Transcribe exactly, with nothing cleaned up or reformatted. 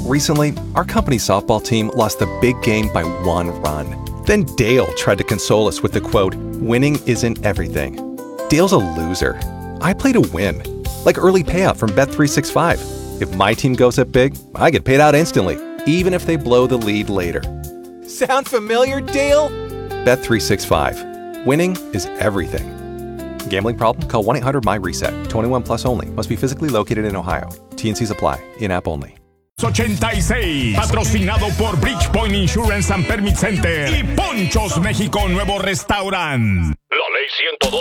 Recently, our company's softball team lost the big game by one run. Then Dale tried to console us with the quote, "Winning isn't everything." Dale's a loser. I play to win. Like early payout from Bet three sixty-five. If my team goes up big, I get paid out instantly, even if they blow the lead later. Sound familiar, Dale? Bet three sixty-five. Winning is everything. Gambling problem? Call one eight hundred M Y reset. twenty-one plus only. Must be physically located in Ohio. T N Cs apply. In-app only. ochenta y seis, patrocinado por Bridgepoint Insurance and Permit Center y Ponchos México Nuevo Restaurant. La ley ciento dos.